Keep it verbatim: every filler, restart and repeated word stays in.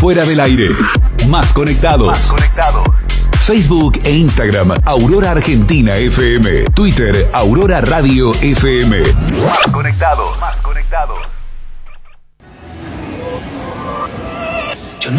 Fuera del aire. Más conectados. Más conectados. Facebook e Instagram, Aurora Argentina F M. Twitter, Aurora Radio F M. Más conectados. Más conectados.